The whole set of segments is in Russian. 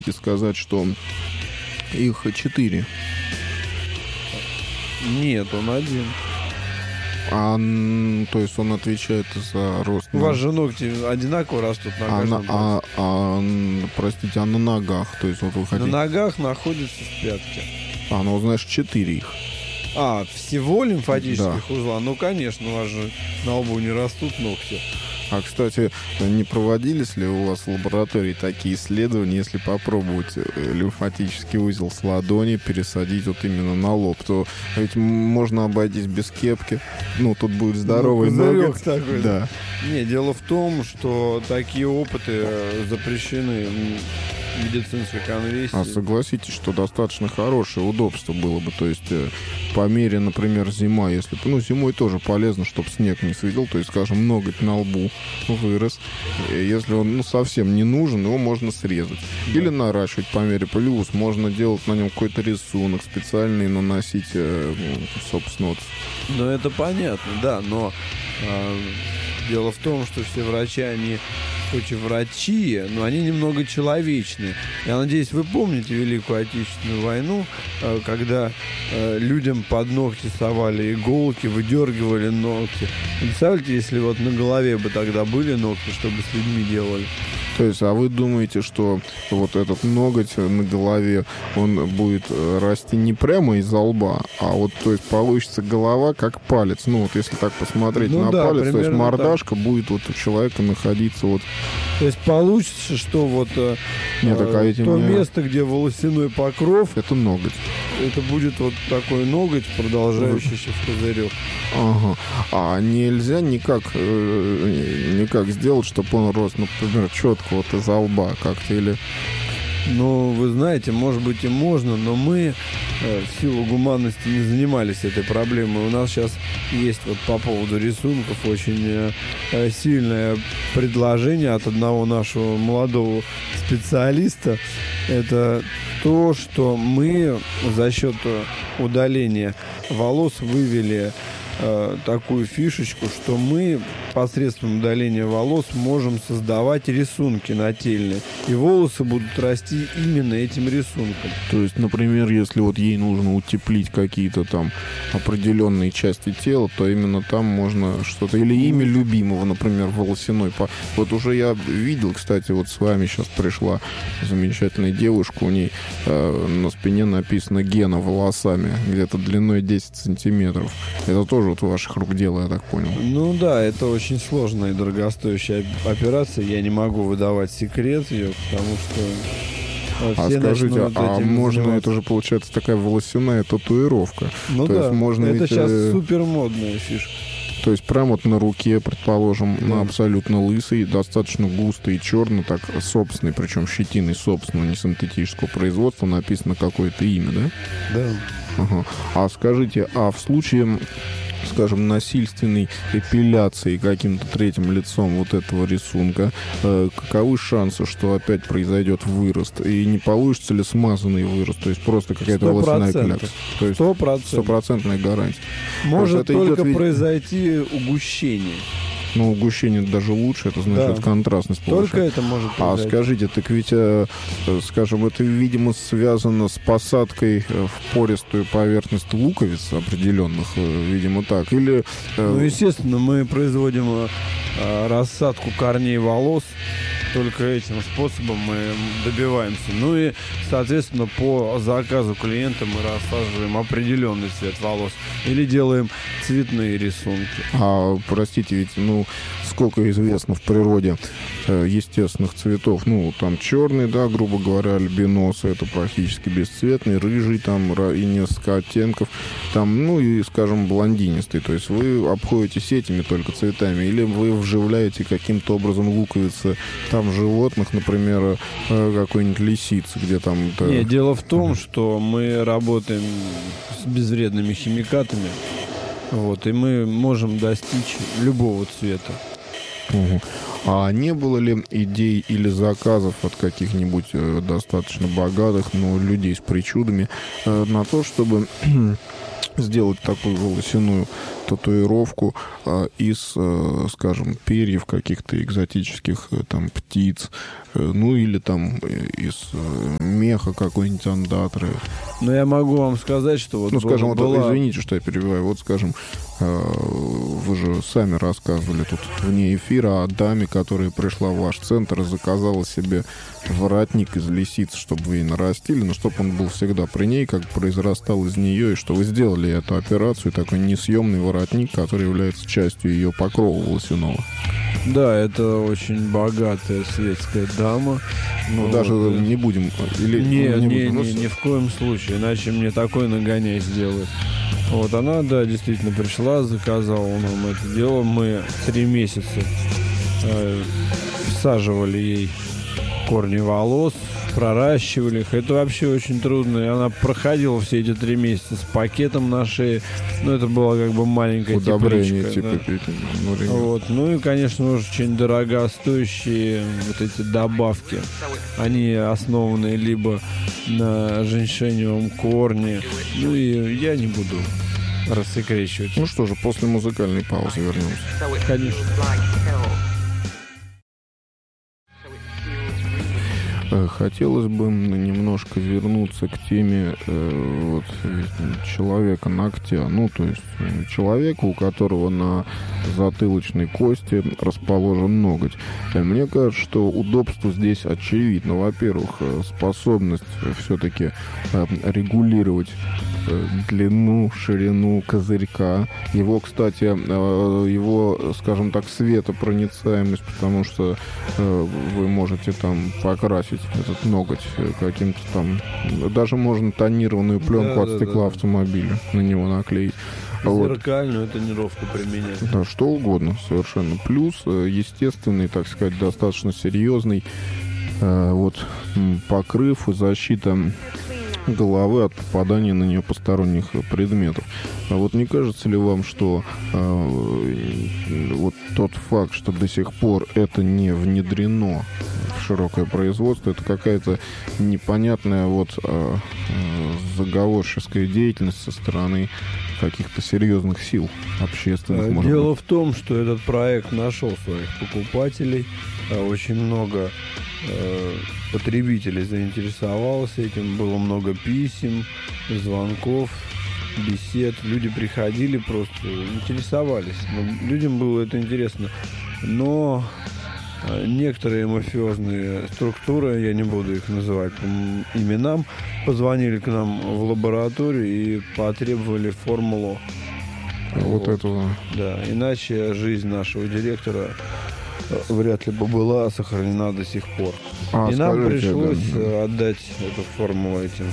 и сказать, что их 4. Нет, он один. То есть он отвечает за рост. У вас же ногти одинаково растут на каждом пальце. Простите, а на ногах? То есть вот вы хотите... На ногах находятся пятки. Ну, знаешь, 4 их. Всего лимфатических узла? Ну, конечно, у вас же на лбу не растут ногти. Кстати, не проводились ли у вас в лаборатории такие исследования, если попробовать лимфатический узел с ладони пересадить вот именно на лоб, то ведь можно обойтись без кепки. Тут будет здоровый ноготь. Такой. Да. Не, дело в том, что такие опыты запрещены в медицинской конвенции. Согласитесь, что достаточно хорошее удобство было бы. То есть по мере, например, зима, если... зимой тоже полезно, чтобы снег не светил. То есть, скажем, ноготь на лбу вырос. Если он совсем не нужен, его можно срезать. Да. Или наращивать по мере. Плюс можно делать на нем какой-то рисунок специальный, наносить, собственно, вот. Это понятно, да, но дело в том, что все врачи, они хоть и врачи, но они немного человечны. Я надеюсь, вы помните Великую Отечественную войну, когда людям под ногти совали иголки, выдергивали ногти. Представляете, если вот на голове бы тогда были ногти, что бы с людьми делали? То есть, а вы думаете, что вот этот ноготь на голове, он будет расти не прямо из-за лба, а вот, то есть, получится голова как палец. Если так посмотреть на палец, то есть мордашка так будет вот у человека находиться вот... То есть получится, что вот то место, где волосяной покров... Это ноготь. Это будет вот такой ноготь, продолжающийся в пузырек. Ага. А нельзя никак сделать, чтобы он рос, например, четко вот из-за лба как-то, или... Вы знаете, может быть и можно, но мы в силу гуманности не занимались этой проблемой. У нас сейчас есть вот по поводу рисунков очень сильное предложение от одного нашего молодого специалиста. Это то, что мы за счет удаления волос вывели такую фишечку, что мы посредством удаления волос можем создавать рисунки нательные. И волосы будут расти именно этим рисунком. То есть, например, если вот ей нужно утеплить какие-то там определенные части тела, то именно там можно что-то... Или имя любимого, например, волосяной. Вот уже я видел, кстати, вот с вами сейчас пришла замечательная девушка, у ней на спине написано «Гена» волосами, где-то длиной 10 сантиметров. Это тоже вот ваших рук дело, я так понял. Да, это очень сложная и дорогостоящая операция. Я не могу выдавать секрет ее, потому что... скажите, можно, это же получается такая волосяная татуировка. То есть можно это сейчас супер модная фишка. То есть прямо вот на руке, предположим, на абсолютно лысый, достаточно густый и черный, так собственный, причем щетиной собственного, не синтетического производства, написано какое-то имя, да? Да. Ага. А скажите, в случае, скажем, насильственной эпиляции каким-то третьим лицом вот этого рисунка, каковы шансы, что опять произойдет вырост? И не получится ли смазанный вырост? То есть просто какая-то волосяная клякса? То есть 100% гарантия. Может только произойти угущение. Угущение даже лучше, это значит контрастность повышает. Только это может произойти. Скажите, так ведь, скажем, это, видимо, связано с посадкой в пористую поверхность луковиц определенных, видимо, так. Или... естественно, мы производим рассадку корней волос. Только этим способом мы добиваемся. И, соответственно, по заказу клиента мы рассаживаем определенный цвет волос или делаем цветные рисунки. Простите, ведь, сколько известно в природе естественных цветов. Там черный, да, грубо говоря, альбиносы, это практически бесцветный, рыжий там и несколько оттенков. Там, и, скажем, блондинистый. То есть вы обходитесь этими только цветами, или вы вживляете каким-то образом луковицы там животных, например, какой-нибудь лисицы, где там... Нет, дело в том, что мы работаем с безвредными химикатами, и мы можем достичь любого цвета. А не было ли идей или заказов от каких-нибудь достаточно богатых, людей с причудами на то, чтобы сделать такую волосяную татуировку из, скажем, перьев каких-то экзотических там птиц, ну или там из меха какой-нибудь андатры. Но я могу вам сказать, что вот... Ну, скажем, извините, что я перебиваю. Вот, скажем, вы же сами рассказывали тут вне эфира о даме, которая пришла в ваш центр и заказала себе воротник из лисицы, чтобы вы ей нарастили, но чтобы он был всегда при ней, как произрастал из нее, и что вы сделали эту операцию, такой несъемный воротник, который является частью ее покрова волосяного. Да, это очень богатая светская дама. Ну, даже не будем... Или ни в коем случае, иначе мне такой нагоняй сделают. Вот она, да, действительно пришла, заказала нам это дело. Мы 3 месяца всаживали ей корни волос, проращивали их. Это вообще очень трудно. И она проходила все эти 3 месяца с пакетом на шее. Ну, это была как бы маленькая удобрение, тепличка. Вот. Ну и, конечно, очень дорогостоящие вот эти добавки. Они основаны либо на женьшеневом корне. Ну и я не буду рассекречивать. Ну что же, после музыкальной паузы вернемся. Конечно. Хотелось бы немножко вернуться к теме человека-ногтя. Ну, то есть человека, у которого на затылочной кости расположен ноготь. Мне кажется, что удобство здесь очевидно. Во-первых, способность все-таки регулировать длину, ширину козырька. Его, кстати, скажем так, светопроницаемость, потому что вы можете там покрасить этот ноготь каким-то там... Даже можно тонированную пленку от стекла автомобиля на него наклеить. Зеркальную тонировку применять. Да, что угодно совершенно. Плюс естественный, так сказать, достаточно серьезный покрыв и защита головы от попадания на нее посторонних предметов. А вот не кажется ли вам, что вот тот факт, что до сих пор это не внедрено в широкое производство, это какая-то непонятная заговорческая деятельность со стороны каких-то серьезных сил общественных? Дело в том, что этот проект нашел своих покупателей. Очень много потребителей заинтересовалось этим. Было много писем, звонков, бесед. Люди приходили, просто интересовались. Людям было это интересно. Но некоторые мафиозные структуры, я не буду их называть по именам, позвонили к нам в лабораторию и потребовали формулу вот этого. Да, иначе жизнь нашего директора вряд ли бы была сохранена до сих пор. И нам пришлось отдать эту формулу этим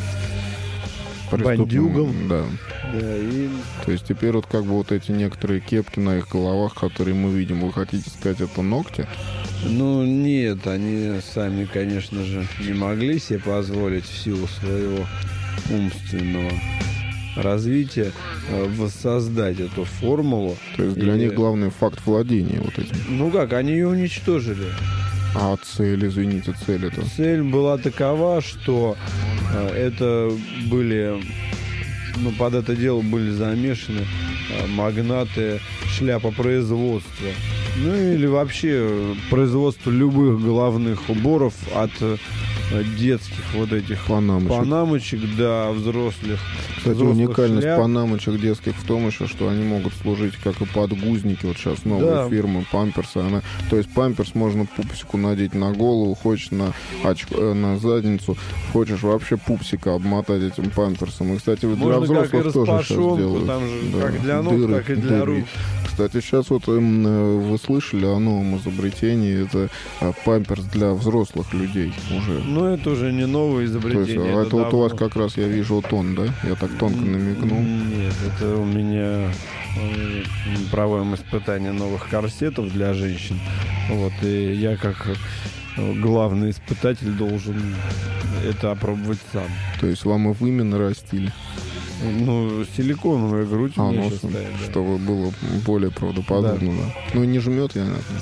бандюгам. Да. То есть теперь вот как бы вот эти некоторые кепки на их головах, которые мы видим, вы хотите сказать, это ногти? Ну нет, они сами, конечно же, не могли себе позволить в силу своего умственного развития воссоздать эту формулу. То есть для них главный факт владения вот этим. Ну как, они ее уничтожили. А цель, извините, цель это? Цель была такова, что это были... Ну, под это дело были замешаны магнаты шляпопроизводства. Ну, или вообще производство любых головных уборов от детских вот этих панамочек до взрослых. Кстати, уникальность панамочек детских в том еще, что они могут служить как и подгузники. Вот сейчас новая фирма Памперса. То есть Памперс можно пупсику надеть на голову, хочешь на задницу, хочешь вообще пупсика обмотать этим Памперсом. И, кстати, для взрослых тоже сейчас делают. Там же как для ног, так и для рук. Кстати, сейчас вот вы слышали о новом изобретении. Это Памперс для взрослых людей уже. Ну, это уже не новое изобретение. То есть, это вот у вас как раз, я вижу, вот он, да? Я так тонко намекнул. Нет, это у меня проводим испытания новых корсетов для женщин. Вот, и я как главный испытатель должен это опробовать сам. То есть вам и вы нарастили? Ну, силиконовая грудь у меня сейчас стоит. Чтобы было более правдоподобно, да. Ну, не жмет, я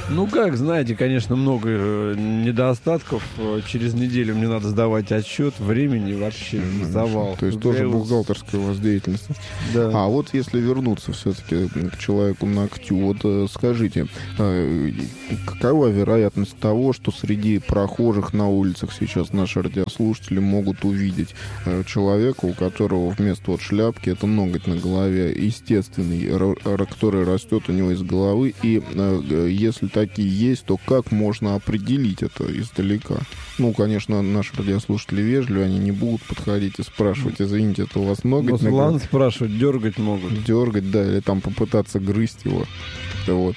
Ну, как, знаете, конечно, много недостатков. Через неделю мне надо сдавать отчет. Времени вообще завал. То есть тоже бухгалтерская у вас деятельность. Да. А вот если вернуться все-таки к человеку-ногтю, вот скажите, какова вероятность того, что среди прохожих на улицах сейчас наши радиослушатели могут увидеть человека, у которого вместо вот шляпки это ноготь на голове естественный, который растет у него из головы, и если такие есть, то как можно определить это издалека? Ну, конечно, наши радиослушатели вежливые, они не будут подходить и спрашивать, извините, это у вас ноготь на голове? Ладно, спрашивать, дергать могут. Дергать, да, или там попытаться грызть его. Вот.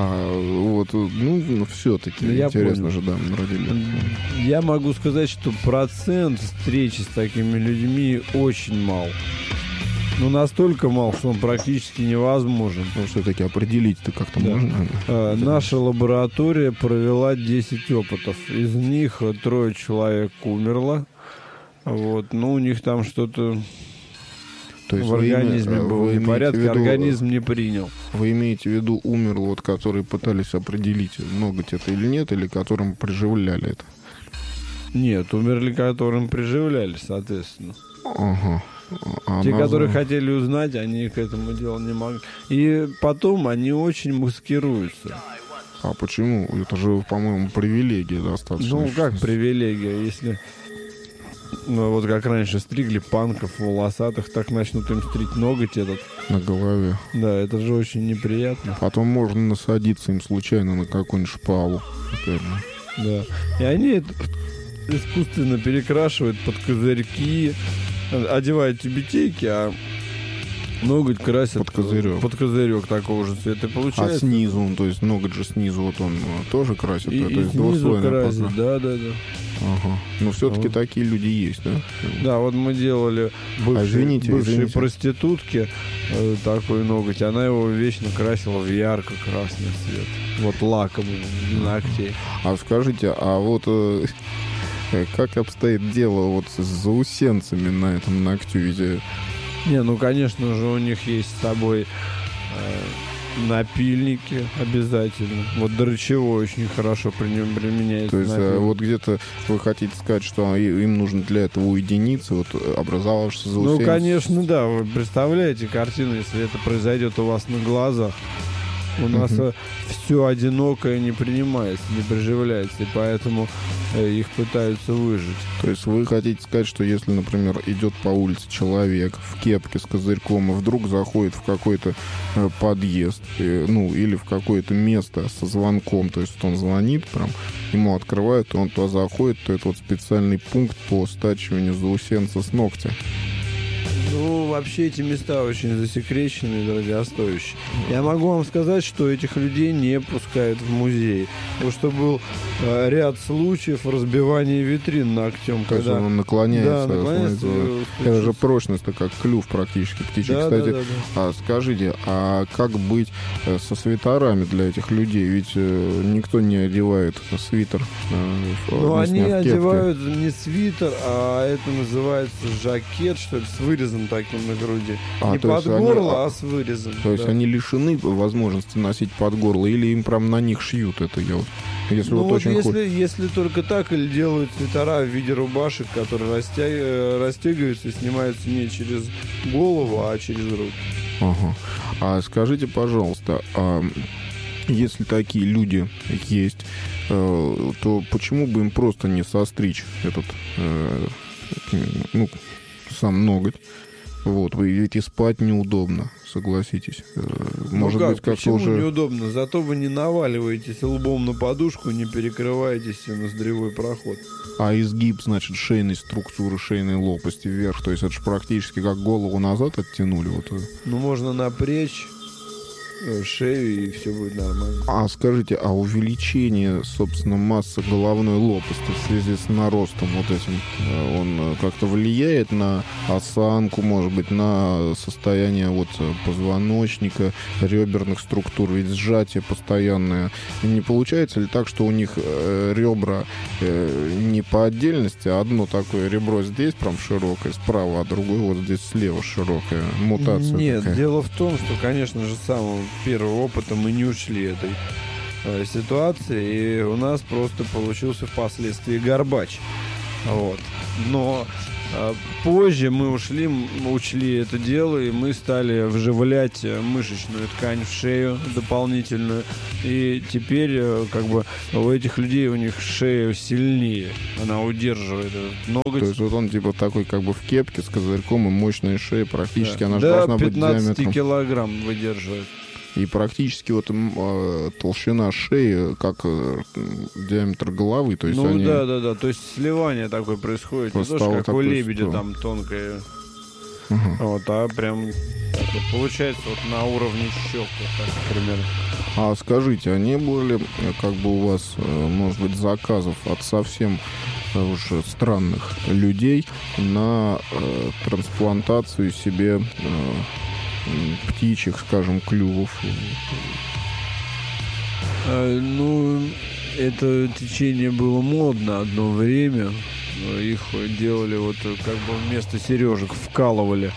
Ну, все-таки интересно же, да, Я могу сказать, что процент встречи с такими людьми очень мал. Ну, настолько мал, что он практически невозможен. Ну, все-таки определить-то как-то можно. Наша лаборатория провела 10 опытов. Из них 3 человек умерло. Вот. Ну, у них там что-то в организме было в порядке, организм не принял. Вы имеете в виду умер, вот, которые пытались определить, ноготь это или нет, или которым приживляли это? Нет, умерли, которым приживляли, соответственно. Ага. Те, которые хотели узнать, они к этому делу не могли. И потом они очень маскируются. А почему? Это же, по-моему, привилегия достаточно. Ну, как привилегия? Если вот как раньше стригли панков волосатых, так начнут им стричь ноготь этот. На голове. Да, это же очень неприятно. Потом можно насадиться им случайно на какую-нибудь шпалу. Да. И они это искусственно перекрашивают под козырьки, одевают тюбетейки, а ноготь красят под козырек такого же цвета. Получается. А снизу, то есть ноготь же снизу вот он тоже красит. И то есть снизу красит, да. Ага. Но все-таки такие люди есть, да? Да, вот мы делали бывшей проститутке такой ноготь. Она его вечно красила в ярко-красный цвет. Вот лаком ногтей. А скажите, а вот как обстоит дело вот с заусенцами на этом ногтю? Ведь... Не, ну, конечно же, у них есть с собой напильники обязательно. Вот дрочевой очень хорошо применяется. То есть вот где-то вы хотите сказать, что им нужно для этого уединиться, вот образовавшийся заусенец? Ну, конечно, да. Вы представляете картину, если это произойдет у вас на глазах. У нас все одинокое не принимается, не приживляется, и поэтому их пытаются выжить. То есть вы хотите сказать, что если, например, идет по улице человек в кепке с козырьком и вдруг заходит в какой-то подъезд, ну, или в какое-то место со звонком, то есть он звонит, прям ему открывают, и он туда заходит, то это вот специальный пункт по стачиванию заусенца с ногтя? Ну, вообще эти места очень засекречены и дорогостоящие. Я могу вам сказать, что этих людей не пускают в музей. Потому что был ряд случаев разбивания витрин ногтем. То есть он наклоняется. Да, наклоняется. Это же прочность-то как клюв практически птичий. Да, кстати, да. Скажите, а как быть со свитерами для этих людей? Ведь никто не одевает свитер. Ну, они одевают не свитер, а это называется жакет, что ли, с вырезом таким на груди. Не под горло, а с вырезом. То есть они лишены возможности носить под горло, или им прям на них шьют это? Если ну, вот очень если только так, или делают свитера в виде рубашек, которые растягиваются и снимаются не через голову, а через руки. Ага. А скажите, пожалуйста, если такие люди есть, то почему бы им просто не состричь этот, сам ноготь? Вот, ведь и спать неудобно, согласитесь. Может быть, как-то почему уже... неудобно? Зато вы не наваливаетесь лбом на подушку, не перекрываетесь ноздревой проход. А изгиб, значит, шейной структуры, шейной лопасти вверх, то есть это же практически как голову назад оттянули. Вот. Ну, можно напрячь шею, и все будет нормально. А скажите, а увеличение, собственно, массы головной лопасти в связи с наростом вот этим, он как-то влияет на осанку, может быть, на состояние вот позвоночника, реберных структур? Ведь сжатие постоянное. Не получается ли так, что у них ребра не по отдельности, а одно такое ребро здесь прям широкое справа, а другое вот здесь слева широкое? Мутация Нет, такая. дело в том, что, конечно же, с самого первого опыта мы не учли этой ситуации, и у нас просто получился впоследствии горбач. Вот. Но позже мы учли это дело, и мы стали вживлять мышечную ткань в шею дополнительную. И теперь как бы у этих людей, у них шея сильнее, она удерживает этот ноготь. То есть вот он типа такой как бы в кепке с козырьком и мощная шея, практически она же до должна быть 15 диаметром. килограмм выдерживает. И практически вот толщина шеи, как диаметр головы, то есть они... да, то есть сливание такое происходит, не то, что как у лебедя там тонкое, вот, а прям получается вот на уровне щек, вот так, например. А скажите, а не было ли как бы у вас, может быть, заказов от совсем уже странных людей на трансплантацию себе птичьих, скажем, клювов? Это течение было модно одно время. Их делали вот как бы вместо сережек вкалывали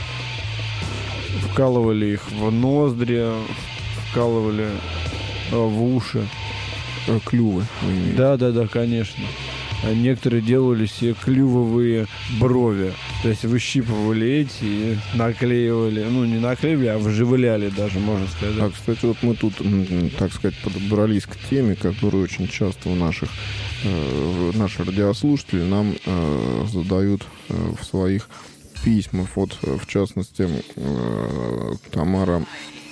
их в ноздри, вкалывали в уши. Клювы. Да, конечно. А некоторые делали себе клювовые брови. То есть выщипывали эти и наклеивали. Ну, не наклеивали, а вживляли даже, можно сказать. А, кстати, вот мы тут, так сказать, подобрались к теме, которую очень часто наши радиослушатели нам задают в своих письмах. Вот, в частности, Тамара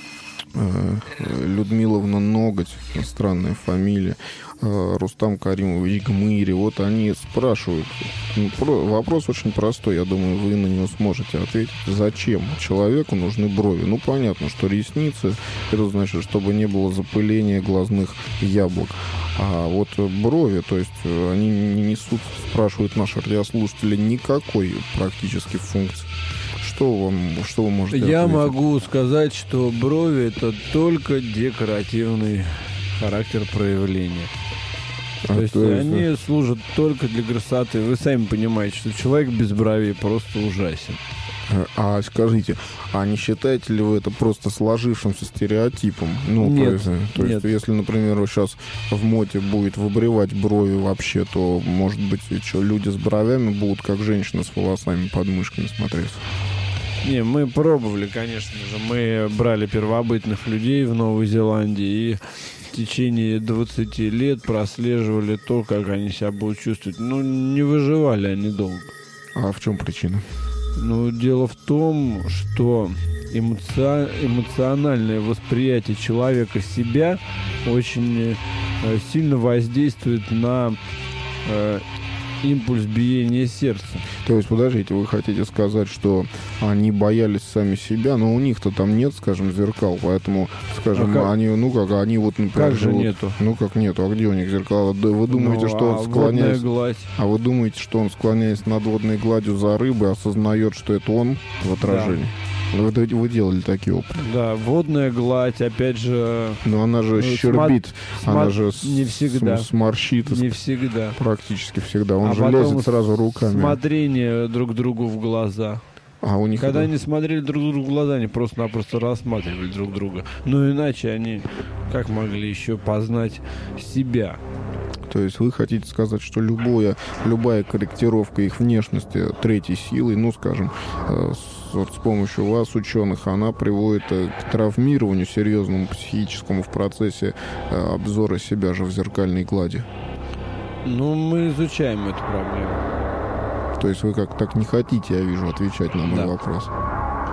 Людмиловна Ноготь, странная фамилия, Рустам Каримович Гмыри. Вот они спрашивают. Вопрос очень простой, я думаю, вы на него сможете ответить. Зачем человеку нужны брови? Ну, понятно, что ресницы, это значит, чтобы не было запыления глазных яблок. А вот брови, то есть они не несут, спрашивают наши радиослушатели, никакой практически функции. Что вы можете ответить? Я могу сказать, что брови — это только декоративный характер проявления. То есть они служат только для красоты. Вы сами понимаете, что человек без бровей просто ужасен. А скажите, а не считаете ли вы это просто сложившимся стереотипом? Ну, нет, то есть, если, например, сейчас в моде будет выбривать брови вообще, то, может быть, люди с бровями будут как женщина с волосами под мышками смотреться? Не, мы пробовали, конечно же. Мы брали первобытных людей в Новой Зеландии и в течение 20 лет прослеживали то, как они себя будут чувствовать. Ну, не выживали они долго. А в чем причина? Ну, дело в том, что эмоциональное восприятие человека себя очень сильно воздействует на импульс биения сердца. То есть, подождите, вы хотите сказать, что они боялись сами себя, но у них-то там нет, скажем, зеркал, поэтому, скажем, они, они вот, например, как же нету? Ну, как нету? А где у них зеркала? Вы думаете, что он склоняется... гладь. А вы думаете, что он, склоняясь над водной гладью за рыбой, осознает, что это он в отражении? Да. Вы делали такие опыты? Да, водная гладь, опять же... Но она же щербит, она же не всегда. Сморщит. Не всегда. Практически всегда. Он же лезет сразу руками. Смотрение друг другу в глаза. А у них когда они смотрели друг другу в глаза, они просто-напросто рассматривали друг друга. Ну, иначе они как могли еще познать себя? То есть вы хотите сказать, что любая корректировка их внешности третьей силой, ну, скажем, вот с помощью вас, ученых, она приводит к травмированию серьезному психическому в процессе обзора себя же в зеркальной глади? Ну, мы изучаем эту проблему. То есть вы как так не хотите, я вижу, отвечать на мой вопрос?